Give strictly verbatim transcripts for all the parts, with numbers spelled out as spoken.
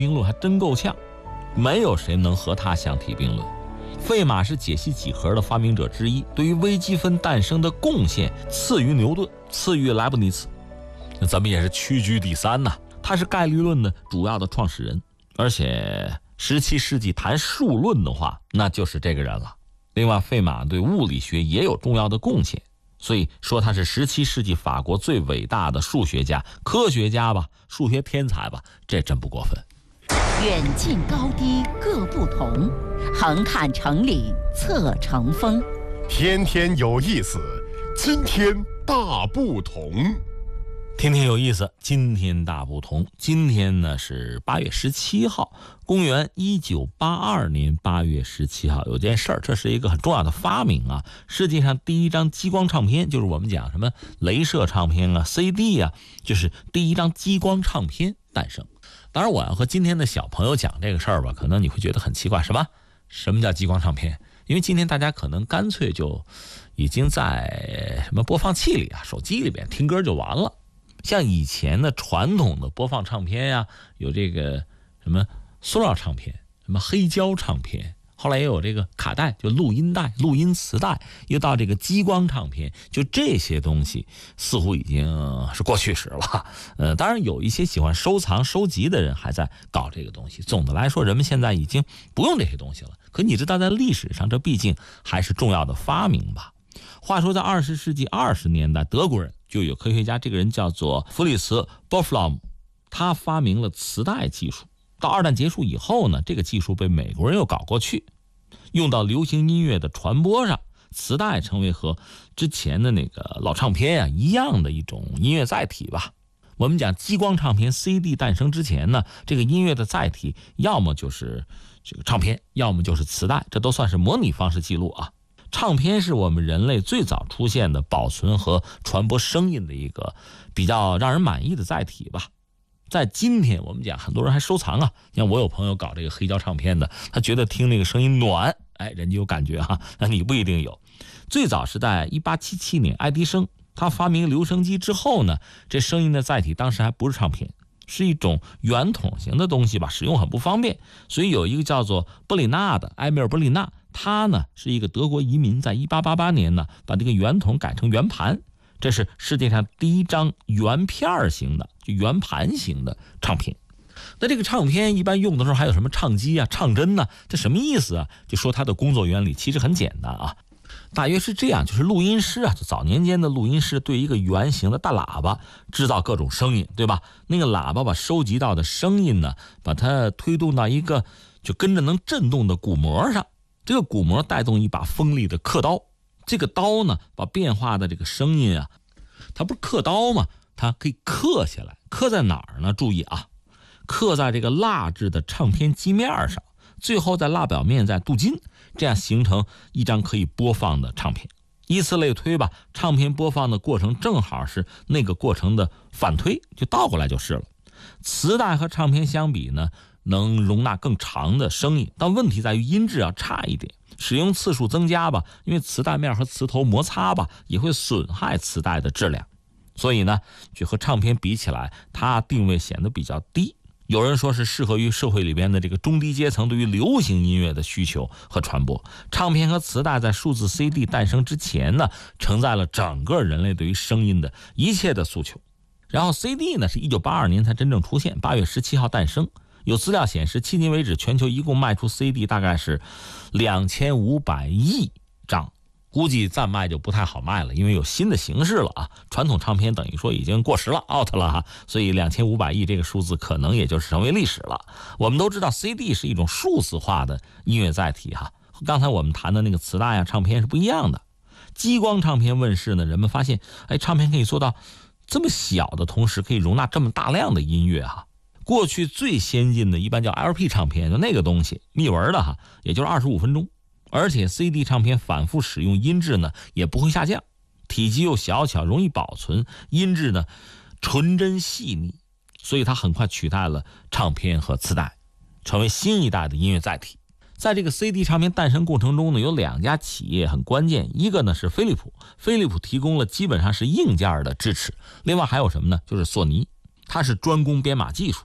并论还真够呛，没有谁能和他相提并论。费马是解析几何的发明者之一，对于微积分诞生的贡献次于牛顿，次于莱布尼茨，咱们也是屈居第三呐。他是概率论的主要的创始人，而且十七世纪谈数论的话，那就是这个人了。另外，费马对物理学也有重要的贡献，所以说他是十七世纪法国最伟大的数学家、科学家吧，数学天才吧，这真不过分。 远近高低各不同，横看成岭侧成峰。 天天有意思，今天大不同。 天天有意思，今天大不同。今天呢是八月十七号，公元一九八二年八月十七号，有件事儿，这是一个很重要的发明啊。世界上第一张激光唱片，就是我们讲什么雷射唱片啊、C D 啊，就是第一张激光唱片诞生。当然，我要和今天的小朋友讲这个事儿吧，可能你会觉得很奇怪，什么？什么叫激光唱片？因为今天大家可能干脆就已经在什么播放器里啊、手机里边听歌就完了。像以前的传统的播放唱片呀、啊，有这个什么塑料唱片，什么黑胶唱片，后来也有这个卡带，就录音带、录音磁带，又到这个激光唱片，就这些东西似乎已经是过去式了。呃，当然有一些喜欢收藏、收集的人还在搞这个东西。总的来说，人们现在已经不用这些东西了。可你知道，在历史上，这毕竟还是重要的发明吧。话说，在二十世纪二十年代，德国人就有科学家，这个人叫做弗里茨·波弗洛姆，他发明了磁带技术。到二战结束以后呢，这个技术被美国人又搞过去，用到流行音乐的传播上，磁带成为和之前的那个老唱片啊一样的一种音乐载体吧。我们讲激光唱片 C D 诞生之前呢，这个音乐的载体要么就是这个唱片，要么就是磁带，这都算是模拟方式记录啊。唱片是我们人类最早出现的保存和传播声音的一个比较让人满意的载体吧。在今天我们讲很多人还收藏啊，像我有朋友搞这个黑胶唱片的，他觉得听那个声音暖，哎，人家有感觉哈、啊，那你不一定有。最早是在一八七七年，爱迪生他发明留声机之后呢，这声音的载体当时还不是唱片，是一种圆筒型的东西吧，使用很不方便，所以有一个叫做伯里纳的埃米尔·伯里纳，他呢是一个德国移民，在一八八八年呢把这个圆筒改成圆盘，这是世界上第一张圆片型的就圆盘型的唱片。那这个唱片一般用的时候还有什么唱机啊、唱针呢、啊？这什么意思啊？就说它的工作原理其实很简单啊，大约是这样，就是录音师啊，就早年间的录音师对一个圆形的大喇叭制造各种声音，对吧？那个喇叭把收集到的声音呢，把它推动到一个就跟着能震动的鼓膜上，这个鼓膜带动一把锋利的刻刀，这个刀呢把变化的这个声音啊，它不是刻刀吗？它可以刻下来，刻在哪儿呢？注意啊，刻在这个蜡制的唱片机面上，最后在蜡表面再镀金，这样形成一张可以播放的唱片。以此类推吧，唱片播放的过程正好是那个过程的反推，就倒过来就是了。磁带和唱片相比呢，能容纳更长的声音，但问题在于音质要差一点，使用次数增加吧，因为磁带面和磁头摩擦吧，也会损害磁带的质量。所以呢，就和唱片比起来，它定位显得比较低。有人说是适合于社会里边的这个中低阶层对于流行音乐的需求和传播。唱片和磁带在数字 C D 诞生之前呢，承载了整个人类对于声音的一切的诉求。然后 C D 呢是一九八二年才真正出现，八月十七号诞生。有资料显示，迄今为止全球一共卖出 C D 大概是两千五百亿张。估计暂卖就不太好卖了，因为有新的形式了啊！传统唱片等于说已经过时了 out 了哈，所以两千五百亿这个数字可能也就是成为历史了。我们都知道 C D 是一种数字化的音乐载体哈，和刚才我们谈的那个磁带啊、唱片是不一样的。激光唱片问世呢，人们发现，哎，唱片可以做到这么小的同时可以容纳这么大量的音乐哈。过去最先进的一般叫 L P 唱片，就那个东西密文的哈，也就是二十五分钟。而且 C D 唱片反复使用，音质呢也不会下降，体积又小巧，容易保存，音质呢纯真细腻，所以它很快取代了唱片和磁带，成为新一代的音乐载体。在这个 C D 唱片诞生过程中呢，有两家企业很关键，一个呢是飞利浦，飞利浦提供了基本上是硬件的支持，另外还有什么呢？就是索尼，它是专攻编码技术。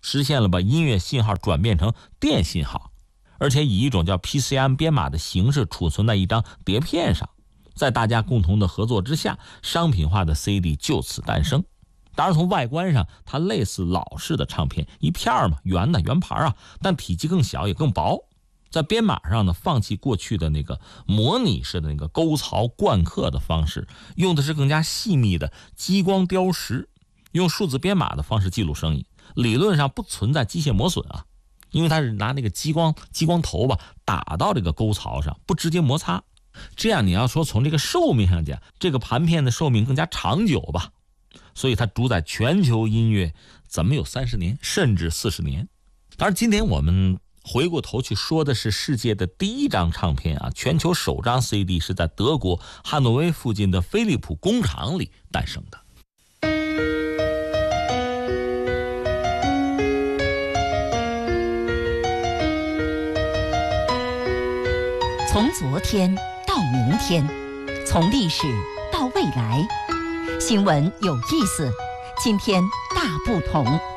实现了把音乐信号转变成电信号，而且以一种叫 P C M 编码的形式储存在一张碟片上。在大家共同的合作之下，商品化的 C D 就此诞生。当然从外观上它类似老式的唱片，一片嘛，圆的圆盘啊，但体积更小也更薄。在编码上呢，放弃过去的那个模拟式的那个沟槽灌刻的方式，用的是更加细密的激光雕石，用数字编码的方式记录声音。理论上不存在机械磨损啊，因为它是拿那个激光激光头吧打到这个沟槽上，不直接摩擦。这样你要说从这个寿命上讲，这个盘片的寿命更加长久吧，所以它主宰全球音乐怎么有三十年甚至四十年。当然今天我们回过头去说的是世界的第一张唱片啊，全球首张 C D 是在德国汉诺威附近的飞利浦工厂里诞生的。 从昨天到明天，从历史到未来，新闻有意思，今天大不同。